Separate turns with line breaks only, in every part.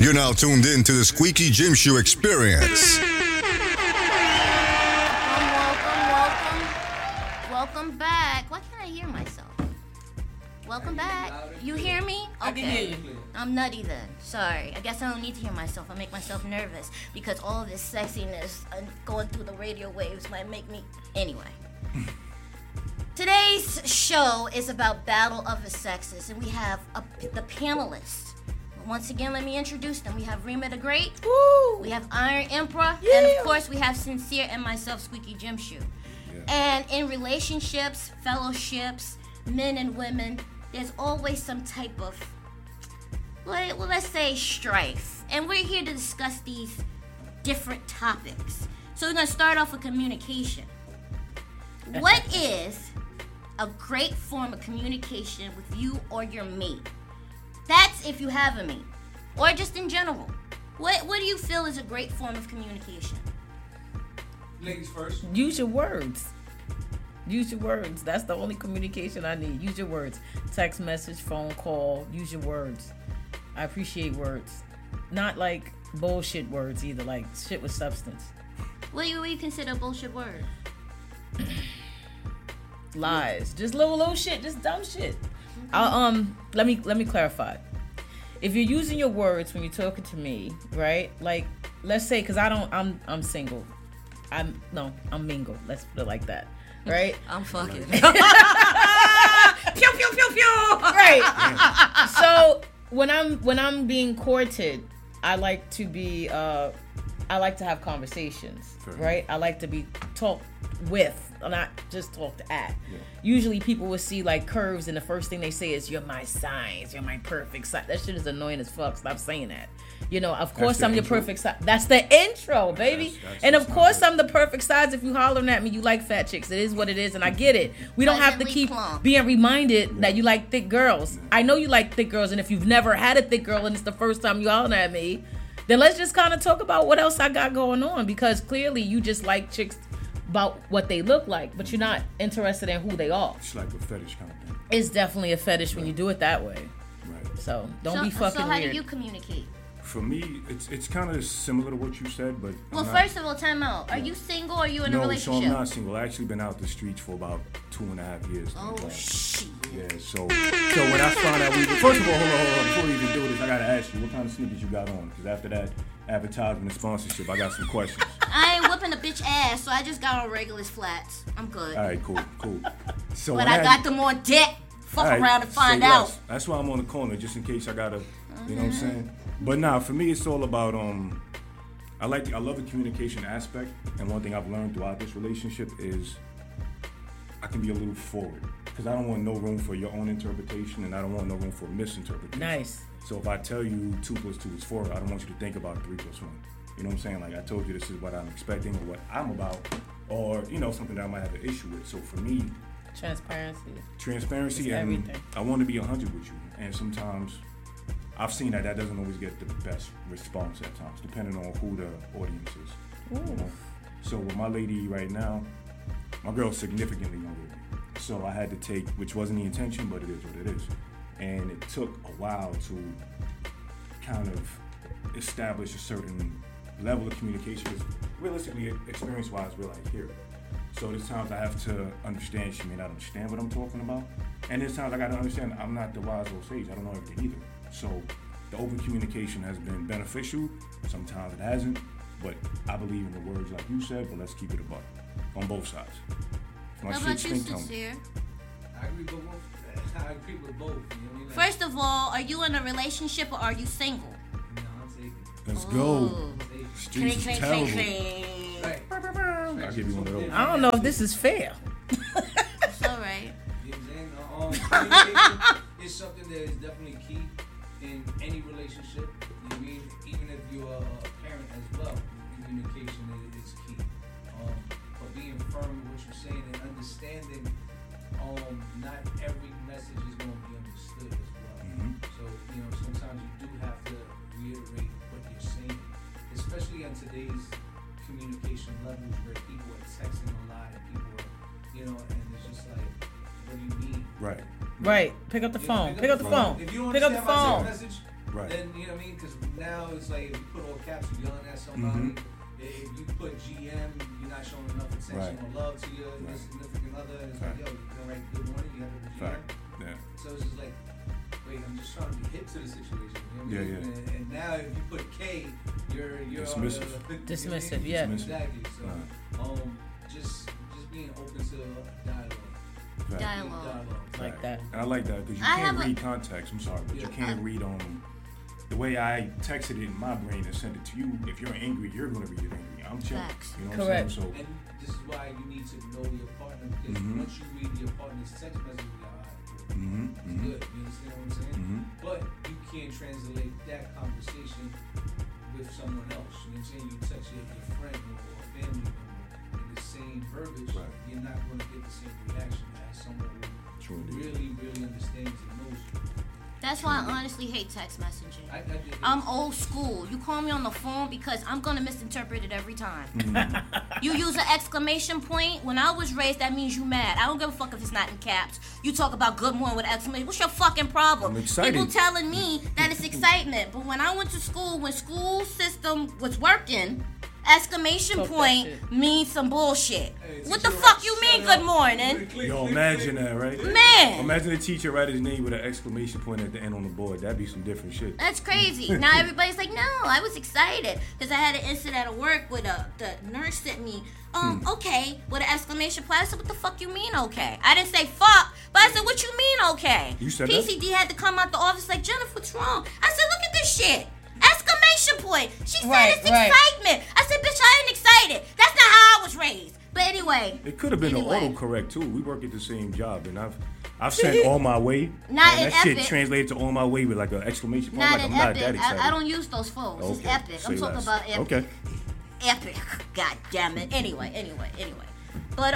You're now tuned in to the Squeaky Jim Shoe experience.
Welcome back. Why can't I hear myself? Welcome back. You hear me? Okay.
I can hear you.
I'm nutty then. Sorry. I guess I don't need to hear myself. I make myself nervous because all this sexiness going through the radio waves might make me... Anyway. Today's show is about Battle of the Sexes, and we have the panelists. Once again, let me introduce them. We have Rima the Great. Woo! We have Iron Emperor. Yeah. And of course, we have Sincere and myself, Squeaky Jim Shoe. Yeah. And in relationships, fellowships, men and women, there's always some type of, well, let's say strife. And we're here to discuss these different topics. So we're going to start off with communication. What is a great form of communication with you or your mate? That's if you have a mate. Or just in general. What do you feel is a great form of communication?
Ladies first.
Use your words. Use your words. That's the only communication I need. Use your words. Text message, phone call. Use your words. I appreciate words. Not like bullshit words either. Like shit with substance.
What do you consider a bullshit word?
Lies. Just little shit. Just dumb shit. Let me clarify. If you're using your words when you're talking to me, right? Like, let's say, cause I'm single. I'm mingle. Let's put it like that, right?
I'm fucking.
Pew pew pew pew. Right. So when I'm being courted, I like to be. I like to have conversations, right? I like to be talked with, not just talked at. Yeah. Usually people will see like curves and the first thing they say is, you're my size, you're my perfect size. That shit is annoying as fuck. Stop saying that. You know, of course I'm your perfect size. That's the intro, baby. And of course I'm the perfect size. If you hollering at me, you like fat chicks. It is what it is, and I get it. We don't have to keep being reminded that you like thick girls. I know you like thick girls, and if you've never had a thick girl and it's the first time you hollering at me, then let's just kind of talk about what else I got going on, because clearly you just like chicks about what they look like, but you're not interested in who they are.
It's like a fetish kind of thing.
It's definitely a fetish when you do it that way.
Right.
So don't be fucking weird.
So how do you communicate?
For me, it's kind of similar to what you said, but...
Well, first of all, time out. Are you single or are you in a relationship?
No, so I'm not single. I've actually been out the streets for about 2.5 years.
Oh, shit.
Yeah, so when I found out first of all, hold on, before we even do this, I gotta ask you, what kind of sneakers you got on? Because after that advertisement and sponsorship, I got some questions.
I ain't whipping a bitch ass, so I just got on regular flats. I'm good.
All right, cool. So
but I got them on deck. Fuck around and find out.
That's why I'm on the corner, just in case I gotta, you know what I'm saying? But nah, for me, it's all about, I love the communication aspect, and one thing I've learned throughout this relationship is I can be a little forward, because I don't want no room for your own interpretation, and I don't want no room for misinterpretation.
Nice.
So if I tell you 2 + 2 is 4, I don't want you to think about 3 + 1. You know what I'm saying? Like, I told you this is what I'm expecting or what I'm about, or, you know, something that I might have an issue with. So for me... Transparency and
everything.
I want to be 100 with you. And sometimes I've seen that doesn't always get the best response at times, depending on who the audience is. You know? So with my lady right now, my girl's significantly younger than me. So I had to take, which wasn't the intention, but it is what it is. And it took a while to kind of establish a certain level of communication. Because realistically, experience-wise, we're like here. So there's times I have to understand she may not understand what I'm talking about. And there's times I got to understand I'm not the wise old sage. I don't know everything either. So the open communication has been beneficial. Sometimes it hasn't. But I believe in the words like you said, but let's keep it a buck on both sides.
How about you, Sincere?
I agree with both. I agree with both. You know what I mean?
First of all, are you in a relationship or are you single?
No, I'm taking.
Let's go. Streets is terrible.
Right.
I'll give you one of those.
I don't know if this is fair.
It's all right.
You know what I'm saying? Communication is something that is definitely key in any relationship. You know what I mean? Even if you're a parent as well, communication is key. But being firm in what you're saying and understanding, not every message is going to be understood as well.
Mm-hmm.
So, you know, sometimes you do have to reiterate what you're saying, especially on today's communication levels where people are texting a lot and people are, you know, and it's just like, what do you mean?
Right.
Pick up the phone. Pick up the phone.
If you don't
Pick up the
understand my
phone.
message,
Right.
then you know what I mean? Because now it's like if you put all caps, you're yelling at somebody. If you put GM, you're not showing enough attention or love to your significant other. And it's like, yo, you can write good morning, you have a GM.
Yeah.
So it's just like, wait, I'm just trying to be hip to the situation. You know what I mean? And now if you put K, you're
dismissive.
Dismissive, yeah.
Exactly. So just being open to dialogue.
Dialogue.
Like that.
And I like that because you can't read context. I'm sorry, but you can't read the way I texted it in my brain and sent it to you. If you're angry, you're gonna read it angry. I'm chill.
Facts.
You know
Correct.
what I'm saying? So,
And this is why you need to know your partner because once you read your partner's text message, you're like, all right, it's good. You understand what I'm saying? But you can't translate that conversation with someone else. You know what I'm saying? You text your friend or a family member in the same verbiage, you're not going to get the same reaction as someone who really, really understands and knows you.
That's why I honestly hate text messaging.
I get this.
I'm old school. You call me on the phone because I'm gonna misinterpret it every time. You use an exclamation point. When I was raised, that means you mad. I don't give a fuck if it's not in caps. You talk about good morning with an exclamation. What's your fucking problem?
I'm excited.
People telling me that it's excitement, but when I went to school, when school system was working, exclamation
Talk
point
that shit.
means some bullshit.
Hey,
What the
teacher,
fuck you mean
shut
good
up.
morning?
yo, imagine that, right?
Man.
Imagine a teacher write his name with an exclamation point at the end on the board. That'd be some different shit.
That's crazy. Now everybody's like, no, I was excited because I had an incident at work with the nurse sent me, okay, with an exclamation point. I said, what the fuck you mean, okay? I didn't say fuck, but I said, what you mean, okay?
You said that?
PCD had to come out the office like, Jennifer, what's wrong? I said, look at this shit. Exclamation point. She said it's excitement. I said, bitch, I ain't excited. That's not how I was raised. But anyway.
It could have been an autocorrect too. We work at the same job, and I've sent "on my way."
Not
and
in
that shit
Epic.
translated to "on my way" with like an exclamation point.
Not
like,
in
I'm not
Epic.
that excited.
I don't use those phones. It's Epic.
Say
I'm talking
less.
about Epic.
Okay.
Epic. God damn it. Anyway. But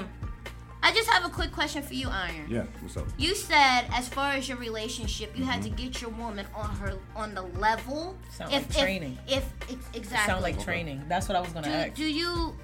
I just have a quick question for you, Iron.
Yeah. What's up?
You said as far as your relationship, you had to get your woman on the level.
Sound like training.
If exactly.
Sound like training. That's what I was gonna ask.
Do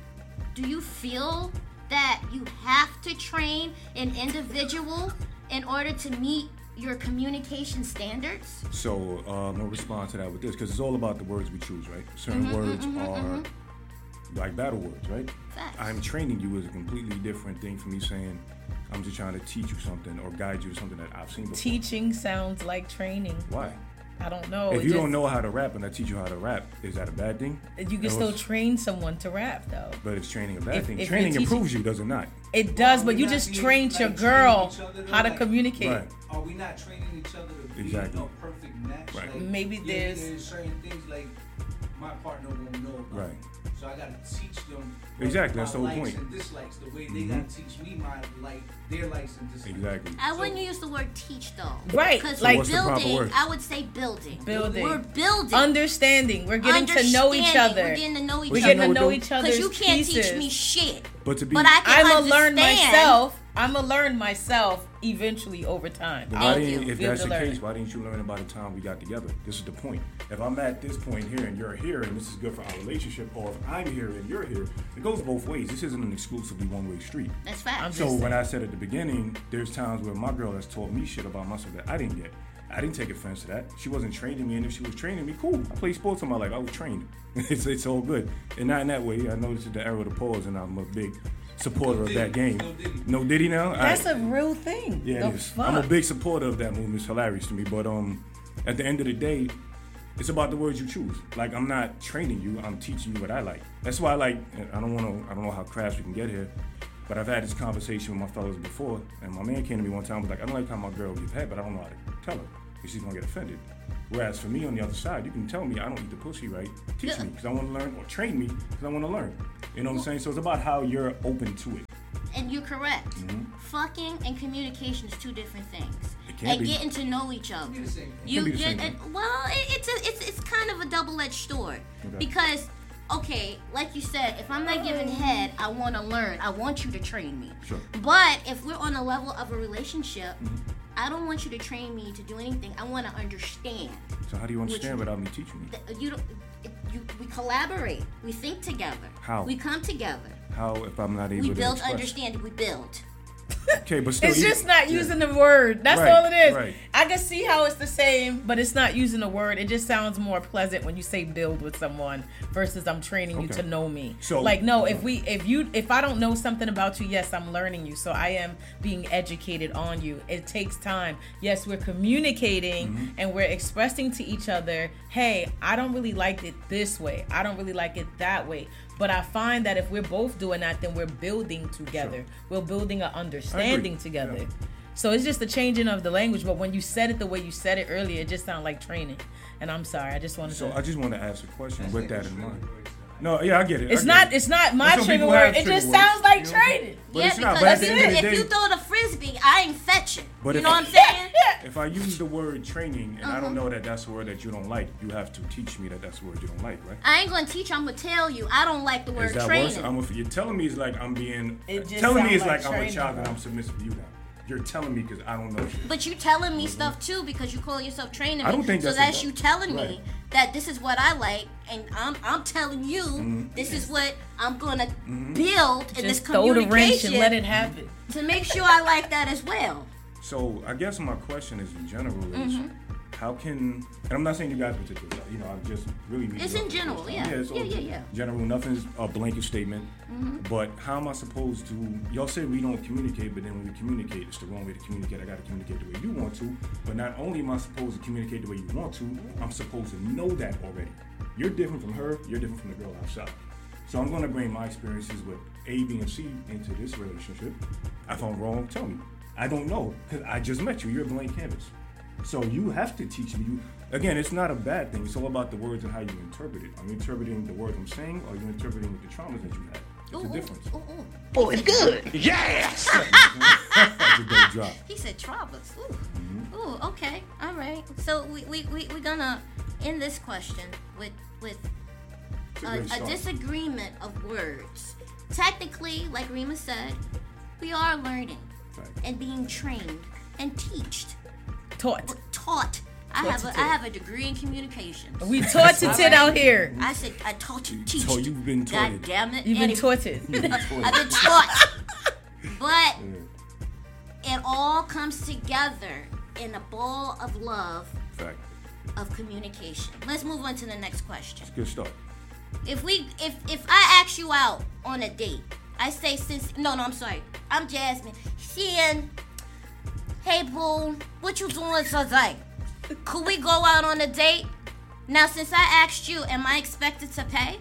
you feel that you have to train an individual in order to meet your communication standards?
So I'm gonna respond to that with this because it's all about the words we choose, right? Certain words are like battle words, right?
Facts.
I'm training you is a completely different thing from me saying I'm just trying to teach you something or guide you to something that I've seen before.
Teaching sounds like training.
Why?
I don't know.
If you don't know how to rap and I teach you how to rap, is that a bad thing?
You can still train someone to rap though.
But is training a bad thing?
if
Training
you're
improves you, does it not?
It does, but
Are we
you
not
just
being,
trained
like,
your
training
girl
each other,
how to
like-
communicate.
Right.
Are we not training each other to be
Exactly.
a perfect match?
Right.
Like,
Maybe
there's certain things like my partner won't know about.
Right.
So I gotta teach them
Exactly,
my
that's the whole
likes
point.
and dislikes, the way they gotta teach me their likes and dislikes.
Exactly.
I wouldn't use the word teach though.
Right,
Because
like-
what's the proper
building,
word?
I would say building.
Building.
We're building.
Understanding. We're getting to know each
Understanding.
other.
We're getting to know each
We're
other.
getting to
know
know
what
each
Because
other's
you can't
pieces.
teach me shit.
But to be,
But I can
I'ma
understand.
learn myself. I'ma learn myself eventually over time.
Why
I'll
didn't, if
be able
that's
to
the
learn
case,
it.
why didn't you learn about the time we got together? This is the point. If I'm at this point here and you're here and this is good for our relationship, or if I'm here and you're here, it goes both ways. This isn't an exclusively one-way street.
That's fact.
I'm
So
just
when I said at the beginning, there's times where my girl has taught me shit about myself that I didn't get. I didn't take offense to that. She wasn't training me, and if she was training me, cool. I play sports in my life. I was trained. It's all good. And not in that way. I know this is the era of the pause, and I'm a big supporter of that game. No Diddy now?
That's
All right.
a real thing.
Yeah,
The
it is.
fuck?
I'm a big supporter of that movement. It's hilarious to me. But at the end of the day, it's about the words you choose. Like, I'm not training you. I'm teaching you what I like. That's why I don't know how crass we can get here, but I've had this conversation with my fellas before, and my man came to me one time and was like, I don't like how my girl gets head, but I don't know how to tell her because she's gonna get offended. Whereas for me on the other side, you can tell me I don't eat the pussy right. Teach me because I want to learn, or train me because I want to learn. You know what I'm saying? So it's about how you're open to it.
And you're correct. Fucking and communication is two different things.
It can
and
be.
getting to know each other.
Be the same thing.
You
be the same
get
thing.
well. It's kind of a double-edged sword
Okay.
because okay, like you said, if I'm not giving head, I want to learn. I want you to train me.
Sure.
But if we're on a level of a relationship, I don't want you to train me to do anything. I want to understand.
So how do you understand without me teaching you?
You don't. We collaborate. We think together.
How?
We come together.
How if I'm not able
We
to
build
express?
understanding. We build.
Okay, but still,
It's just not using the word. That's
Right,
all it is.
right.
I can see how it's the same, but it's not using the word. It just sounds more pleasant when you say build with someone versus I'm training you
Okay.
to know me.
So-
like, no, if I don't know something about you, yes, I'm learning you. So I am being educated on you. It takes time. Yes, we're communicating and we're expressing to each other, hey, I don't really like it this way. I don't really like it that way. But I find that if we're both doing that, then we're building together. We're building an understanding together.
Yeah.
So it's just the changing of the language. But when you said it the way you said it earlier, it just sounded like training. And I'm sorry, I just wanted
So
to.
I just want to ask a question with that in mind. No, yeah, I get it.
It's
I
not.
get it.
It's not my
Some
trigger
people
word.
have
It
trigger
just
words,
sounds like
you know what I'm saying?
training.
But
Yeah,
it's not.
because
But at the end of the
if
day,
you throw the frisbee, I ain't fetching.
But
You
if-
know what I'm saying?
if I use the word training and I don't know that that's a word that you don't like, you have to teach me that that's a word you don't like, right?
I ain't gonna teach. I'm gonna tell you. I don't like the word
Is that
training.
worse? You're telling me it's like I'm being.
It just
Telling me
sound
it's
like
like I'm a
training,
child and
bro.
I'm submissive to you now. You're telling me because I don't know shit.
But you telling me stuff too because you call yourself training me.
I don't think
so.
that's
That's
a-
you telling
right.
me that this is what I like, and I'm telling you this is what I'm gonna build in this
Just throw the wrench and
communication
let it happen.
to make sure I like that as well.
So I guess my question is in general is how can, and I'm not saying you guys particularly, you know, I'm just really.
It's in general, yeah.
it's all
Yeah.
General, nothing's a blanket statement. But how am I supposed to? Y'all say we don't communicate, but then when we communicate, it's the wrong way to communicate. I got to communicate the way you want to. But not only am I supposed to communicate the way you want to, I'm supposed to know that already. You're different from her. You're different from the girl outside. So I'm going to bring my experiences with A, B, and C into this relationship. If I'm wrong, tell me. I don't know because I just met you. You're a blank canvas. So you have to teach me. Again, it's not a bad thing. It's all about the words and how you interpret it. Are you interpreting the words I'm saying, or are you interpreting with the traumas that you had? It's a difference.
Oh, it's good.
That's a dope drop.
He said traumas. Ooh, okay, all right. So we're gonna end this question with
It's a great
a
start.
disagreement of words. Technically, like Rima said, we are learning
Right.
and being trained and teached,
Taught.
I have a degree in communications.
We taught to tit out here.
I said I taught you teach.
So you've been
God
taught.
damn it!
You've been
Anyway,
taughted.
I've been taught. But it all comes together in a ball of love
Fact.
of communication. Let's move on to the next question.
Good start.
If I ask you out on a date, I say I'm sorry. I'm Jasmine. Shin, hey boo, what you doing today? Could we go out on a date? Now since I asked you, am I expected to pay?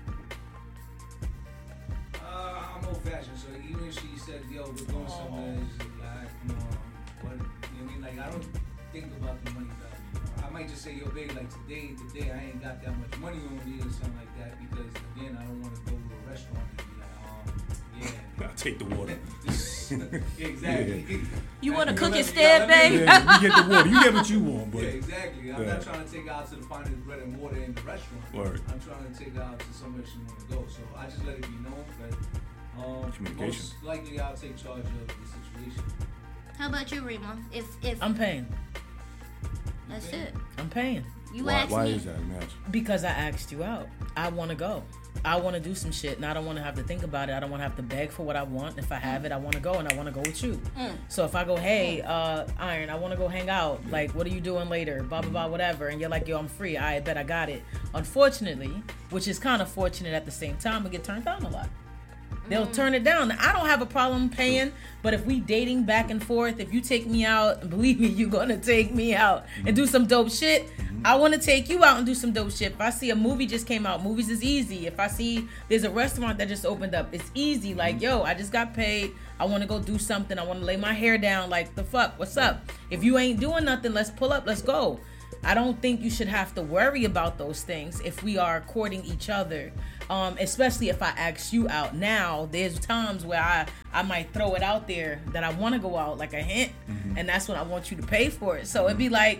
I'm old fashioned, so even if she said, yo, we're going somewhere, it's just like, come on, what? You know what I mean? Like, I don't think about the money value. I might just say, yo, babe, like today I ain't got that much money on me or something like that because, again, I don't want to go to a restaurant and be like, yeah.
I'll take the water.
Exactly.
You want to
Like,
cook
let me-
instead,
let me-
babe?
Yeah, you get the water. You get what you want, but
Yeah, exactly. I'm
Yeah.
not trying to take her out to the finest bread and water in the restaurant.
Word.
I'm trying to take her out to somewhere she want to go. So I just let it be known that
Communication.
most likely I'll take charge of the situation.
How about you, Rima? If
I'm paying.
that's it.
I'm paying.
You
why
asked me.
is that, man?
Because I asked you out. I want to go. I want to do some shit, and I don't want to have to think about it. I don't want to have to beg for what I want. If I have it, I want to go, and I want to go with you. So if I go, hey, Iron, I want to go hang out. Like, what are you doing later? Blah, blah, blah, whatever. And you're like, yo, I'm free. I bet I got it. Unfortunately, which is kind of fortunate at the same time, we get turned down a lot. They'll turn it down. I don't have a problem paying, but if we dating back and forth, if you take me out, believe me, you're gonna take me out and do some dope shit. I want to take you out and do some dope shit. If I see a movie just came out, movies is easy. If I see there's a restaurant that just opened up, it's easy. Like, yo, I just got paid. I want to go do something. I want to lay my hair down. Like, the fuck, what's up? If you ain't doing nothing, let's pull up, let's go. I don't think you should have to worry about those things if we are courting each other. Especially if I ask you out. Now, there's times where I might throw it out there that I want to go out, like a hint, and that's when I want you to pay for it. So it'd be like,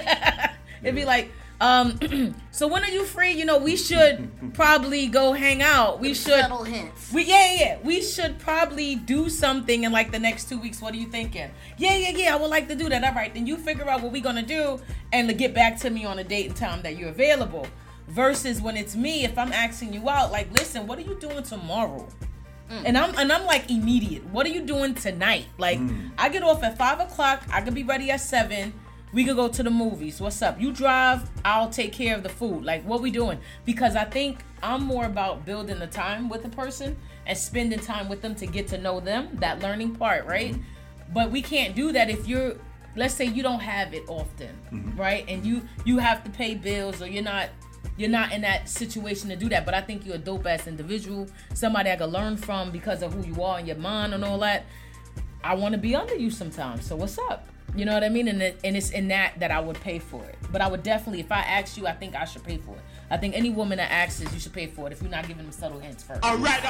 so when are you free? You know, we should probably go hang out. We should.
Subtle hints.
We should probably do something in like the next 2 weeks. What are you thinking? Yeah. I would like to do that. All right, then you figure out what we're gonna do and to get back to me on a date and time that you're available. Versus when it's me, if I'm asking you out, like, listen, what are you doing tomorrow? And I'm like immediate. What are you doing tonight? Like I get off at 5:00. I could be ready at 7. We could go to the movies. What's up? You drive. I'll take care of the food. Like what we doing? Because I think I'm more about building the time with the person and spending time with them to get to know them. That learning part, right? But we can't do that if you're. Let's say you don't have it often, right? And you have to pay bills, or you're not in that situation to do that. But I think you're a dope ass individual, somebody I could learn from because of who you are and your mind and all that. I want to be under you sometimes. So what's up? You know what I mean? And it's in that I would pay for it. But I would definitely, if I ask you, I think I should pay for it. I think any woman that asks you should pay for it if you're not giving them subtle hints first.
All right.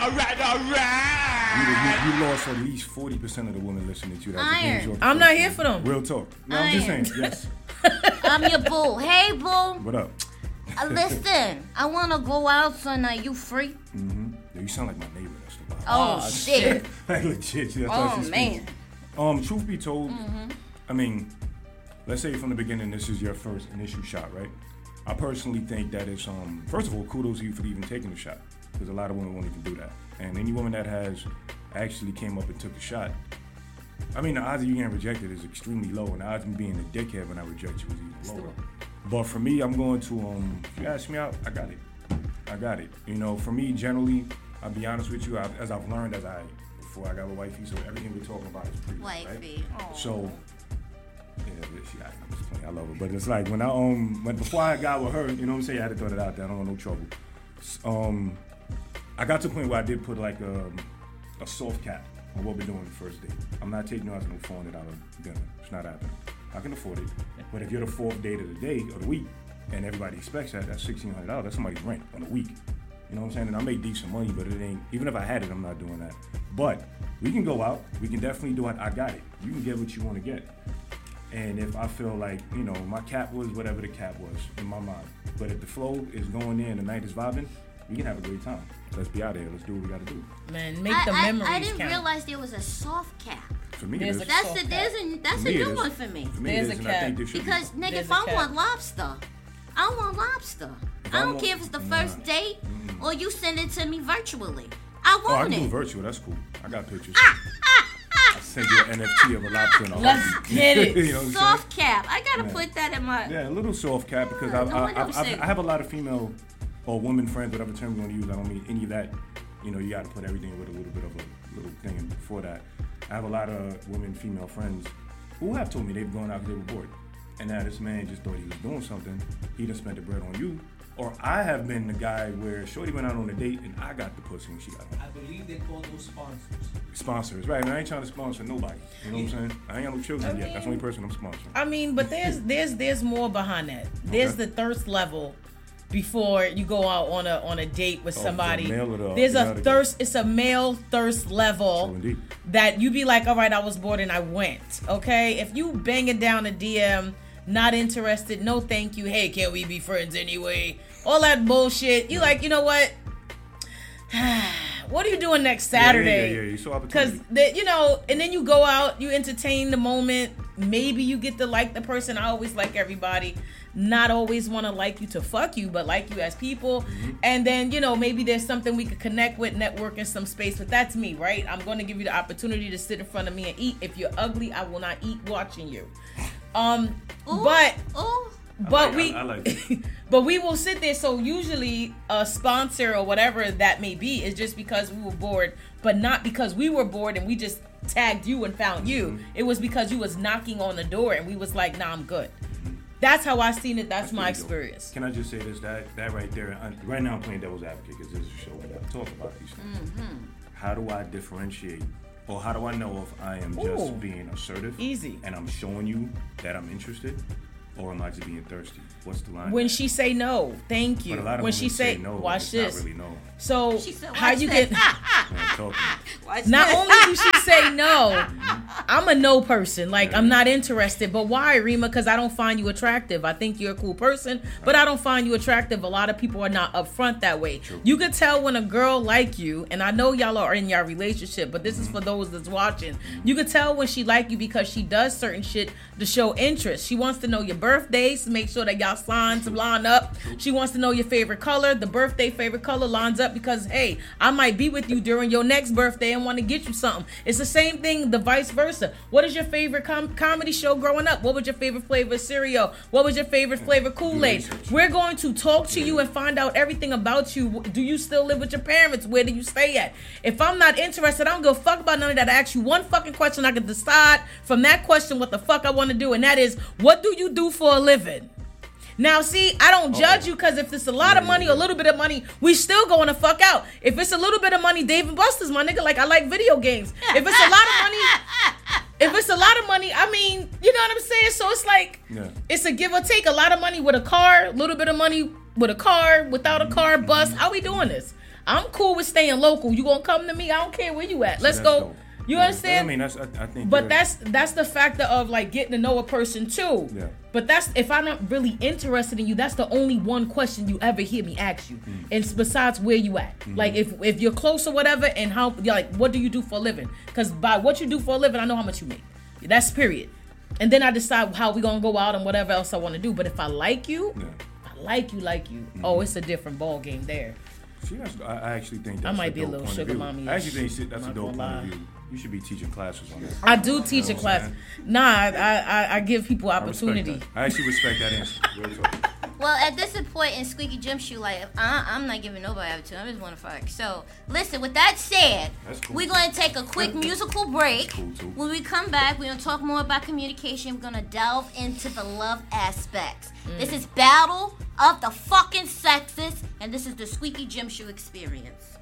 You lost at least 40% of the women listening to you.
Iron.
I'm not here for them.
Real talk. No, I'm just saying. Yes.
I'm your boo. Hey, boo.
What up?
Listen, I want to go out tonight. You free?
Yeah, you sound like my neighbor. That's the vibe.
Oh, shit.
Like legit. That's
Oh,
how she
man.
speaks. Truth be told, I mean, let's say from the beginning this is your first initial shot, right? I personally think that it's first of all, kudos to you for even taking the shot, because a lot of women won't even do that. And any woman that has actually came up and took the shot, I mean, the odds of you getting rejected is extremely low, and the odds of me being a dickhead when I reject you is even lower. But for me, I'm going to if you ask me out, I got it. You know, for me, generally, I'll be honest with you, as I've learned before I got with wifey, so everything we're talking about is pretty
Wifey.
right? So. Yeah, I'm just playing. I love her, but it's like when before I got with her, you know what I'm saying? I had to throw that out there. I don't want no trouble. I got to the point where I did put like a soft cap on what we're doing the first date. I'm not taking you out to no $400 dinner. It's not happening. I can afford it, but if you're the fourth date of the day or the week, and everybody expects that's $1,600. That's somebody's rent on a week. You know what I'm saying? And I make decent money, but it ain't. Even if I had it, I'm not doing that. But we can go out. We can definitely do it. I got it. You can get what you want to get. And if I feel like, you know, my cap was whatever the cap was in my mind. But if the flow is going in and the night is vibing, we can have a great time. Let's be out here. Let's do what we got to do.
Man, make the memories
I didn't
count.
realize there was a soft cap.
For me,
There's
it is.
That's a new one for me.
For me,
There's
it
a
is, and I
cap.
think there should
Because,
be.
nigga,
There's
if
a
I
cap.
want lobster, I want lobster. I don't care if it's the first date or you send it to me virtually. I
Oh, I
want
can do
it.
virtual. That's cool. I got pictures. I send you an NFT of a lobster in a
Let's
heartbeat.
get it.
You know what I'm saying?
Soft cap. I gotta
Yeah.
put that in my.
Yeah, a little soft cap because
No wonder I'm
I
single.
have a lot of female or women friends, whatever term you want to use. I don't mean any of that. You know, you got to put everything with a little bit of a little thing in before that. I have a lot of women, female friends who have told me they've gone out because they were bored. And now this man just thought he was doing something. He done spent the bread on you. Or I have been the guy where shorty went out on a date and I got the pussy when she got home.
I believe they call those sponsors.
Sponsors, right? Man, I ain't trying to sponsor nobody. You know what I'm saying? I ain't got no children yet. That's the only person I'm sponsoring.
I mean, but there's more behind that. There's
Okay.
the thirst level before you go out on a date with
Oh,
somebody.
the male or the-
There's
the
a
other
thirst. It's a male thirst level
So indeed.
that you be like, all right, I was bored and I went. Okay, if you banging down a DM, not interested, no thank you. Hey, can't we be friends anyway? All that bullshit. You like, you know what? What are you doing next Saturday?
Yeah. You saw
Because,
opportunity.
you know, and then you go out, you entertain the moment. Maybe you get to like the person. I always like everybody. Not always want to like you to fuck you, but like you as people. And then, you know, maybe there's something we could connect with, network in some space. But that's me, right? I'm going to give you the opportunity to sit in front of me and eat. If you're ugly, I will not eat watching you.
Ooh,
But
ooh.
but
I like it.
but we will sit there. So usually a sponsor or whatever that may be is just because we were bored, but not because we were bored and we just tagged you and found you. It was because you was knocking on the door and we was like, nah, I'm good. That's how I seen it. That's my
pretty dope.
experience.
Can I just say this? That right there. Right now, I'm playing devil's advocate because this is a show where I talk about these things. How do I differentiate, or how do I know if I am just
Ooh.
being assertive,
Easy.
and I'm showing you that I'm interested, or am I just being thirsty? What's the line?
When she say no, thank you.
But a lot of
When
women
she say,
no,
watch
it's
this.
not really no.
So
She said,
how
watch
you
this.
get?
I'm talking.
Watch
Not
this.
only do she say no. I'm a no person. Like, I'm not interested. But why, Rima? Because I don't find you attractive. I think you're a cool person, but I don't find you attractive. A lot of people are not upfront that way.
True.
You could tell when a girl like you, and I know y'all are in your relationship, but this is for those that's watching. You could tell when she like you because she does certain shit to show interest. She wants to know your birthdays to make sure that y'all signs line up. She wants to know your favorite color. The birthday favorite color lines up because, hey, I might be with you during your next birthday and want to get you something. It's the same thing, the vice versa. What is your favorite comedy show growing up? What was your favorite flavor of cereal? What was your favorite flavor Kool-Aid? We're going to talk to you and find out everything about you. Do you still live with your parents? Where do you stay at? If I'm not interested, I don't give a fuck about none of that. I ask you one fucking question. I can decide from that question what the fuck I want to do, and that is, what do you do for a living? Now, see, I don't judge you because if it's a lot of money or a little bit of money, we still going to fuck out. If it's a little bit of money, Dave and Buster's, my nigga, like, I like video games. If it's a lot of money, I mean, you know what I'm saying? So it's like, it's a give or take. A lot of money with a car, a little bit of money with a car, without a car, bus. How we doing this? I'm cool with staying local. You gonna come to me? I don't care where you at. Let's go. Dope. You understand?
I mean, I think.
But that's the factor of like getting to know a person too.
Yeah.
But that's if I'm not really interested in you, that's the only one question you ever hear me ask you. And besides where you at, like if you're close or whatever, and how like what do you do for a living? Because by what you do for a living, I know how much you make. That's period. And then I decide how we gonna go out and whatever else I want to do. But if I like you, like you. Oh, it's a different ball game there.
See, I actually think that's
I might be a little sugar mommy.
I actually think that's a dope point of view. You should be teaching classes on that.
I do teach a class. Nah, I give people opportunity.
I actually respect that answer. Real talk.
Well, at this point in Squeaky Gym Shoe, like, I'm not giving nobody opportunity. I just want to fuck. So, listen, with that said, we're going to take a quick musical break.
Cool, too.
When we come back, we're going to talk more about communication. We're going to delve into the love aspects. This is Battle of the fucking Sexes, and this is the Squeaky Gym Shoe Experience.